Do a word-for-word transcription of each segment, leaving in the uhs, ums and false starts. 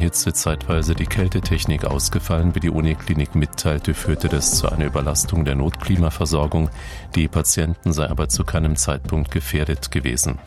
Hitze zeitweise die Kältetechnik ausgefallen. Wie die Uniklinik mitteilte, führte das zu einer Überlastung der Notklimaversorgung. Die Patienten sei aber zu keinem Zeitpunkt gefährdet gewesen.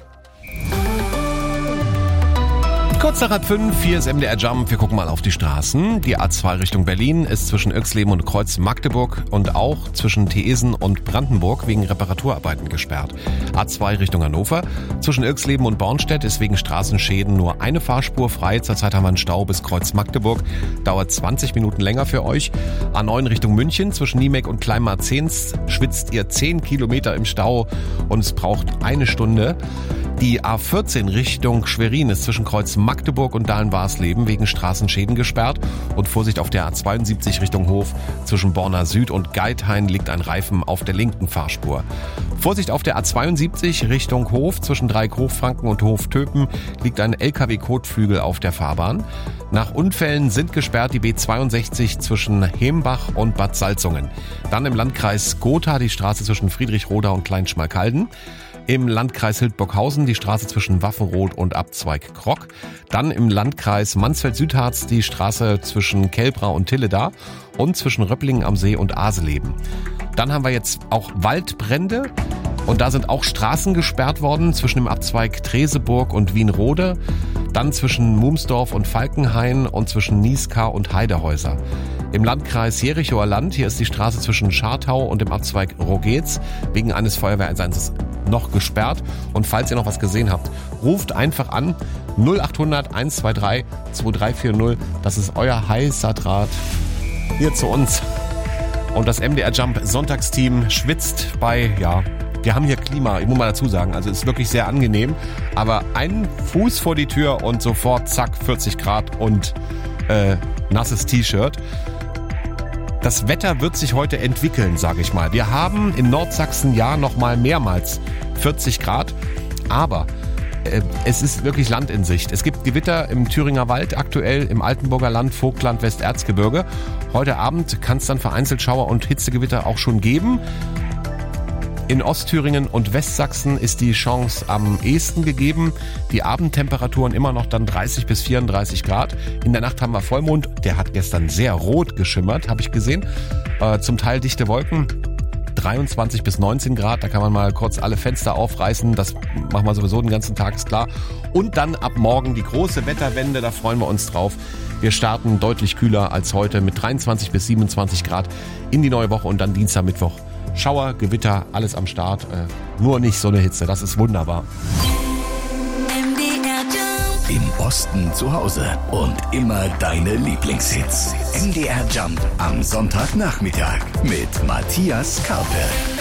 Kurz nach halb fünf, hier ist M D R Jump. Wir gucken mal auf die Straßen. Die A zwei Richtung Berlin ist zwischen Oechsleben und Kreuz Magdeburg und auch zwischen Theesen und Brandenburg wegen Reparaturarbeiten gesperrt. A zwei Richtung Hannover zwischen Oechsleben und Bornstedt ist wegen Straßenschäden nur eine Fahrspur frei. Zurzeit haben wir einen Stau bis Kreuz Magdeburg. Dauert zwanzig Minuten länger für euch. A neun Richtung München zwischen Niemek und Kleinmarzens schwitzt ihr zehn Kilometer im Stau und es braucht eine Stunde. Die A vierzehn Richtung Schwerin ist zwischen Kreuz Magdeburg und Dahlen-Warsleben wegen Straßenschäden gesperrt. Und Vorsicht auf der A zweiundsiebzig Richtung Hof zwischen Borna Süd und Geithain liegt ein Reifen auf der linken Fahrspur. Vorsicht auf der A zweiundsiebzig Richtung Hof zwischen Dreieck-Hochfranken und Hof-Töpen liegt ein L K W-Kotflügel auf der Fahrbahn. Nach Unfällen sind gesperrt die B zweiundsechzig zwischen Hembach und Bad Salzungen. Dann im Landkreis Gotha die Straße zwischen Friedrichroda und Kleinschmalkalden. Im Landkreis Hildburghausen die Straße zwischen Waffenroth und Abzweig Krock. Dann im Landkreis Mansfeld-Südharz die Straße zwischen Kelbra und Tilleda und zwischen Röpplingen am See und Aseleben. Dann haben wir jetzt auch Waldbrände und da sind auch Straßen gesperrt worden zwischen dem Abzweig Treseburg und Wienrode. Dann zwischen Mumsdorf und Falkenhain und zwischen Nieskar und Heidehäuser. Im Landkreis Jerichower Land, hier ist die Straße zwischen Schartau und dem Abzweig Rogetz wegen eines Feuerwehreinsatzes noch gesperrt. Und falls ihr noch was gesehen habt, ruft einfach an null acht hundert eins zwei drei zwei drei vier null. Das ist euer heißer Draht hier zu uns. Und das M D R Jump Sonntagsteam schwitzt bei, ja, wir haben hier Klima, ich muss mal dazu sagen, also ist wirklich sehr angenehm. Aber ein Fuß vor die Tür und sofort zack, vierzig Grad und äh, nasses T-Shirt. Das Wetter wird sich heute entwickeln, sage ich mal. Wir haben in Nordsachsen ja noch mal mehrmals vierzig Grad, aber äh, es ist wirklich Land in Sicht. Es gibt Gewitter im Thüringer Wald, aktuell im Altenburger Land, Vogtland, Westerzgebirge. Heute Abend kann es dann vereinzelt Schauer und Hitzegewitter auch schon geben. In Ostthüringen und Westsachsen ist die Chance am ehesten gegeben. Die Abendtemperaturen immer noch dann dreißig bis vierunddreißig Grad. In der Nacht haben wir Vollmond. Der hat gestern sehr rot geschimmert, habe ich gesehen. Äh, zum Teil dichte Wolken. dreiundzwanzig bis neunzehn Grad. Da kann man mal kurz alle Fenster aufreißen. Das machen wir sowieso den ganzen Tag, ist klar. Und dann ab morgen die große Wetterwende. Da freuen wir uns drauf. Wir starten deutlich kühler als heute mit dreiundzwanzig bis siebenundzwanzig Grad in die neue Woche und dann Dienstag, Mittwoch. Schauer, Gewitter, alles am Start. Äh, nur nicht so eine Hitze, das ist wunderbar. Im Osten zu Hause und immer deine Lieblingshits. M D R Jump am Sonntagnachmittag mit Matthias Karpe.